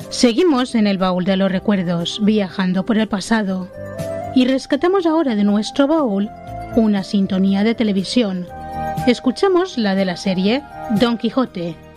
Seguimos en el baúl de los recuerdos, viajando por el pasado. Y rescatamos ahora de nuestro baúl una sintonía de televisión. Escuchamos la de la serie Don Quijote.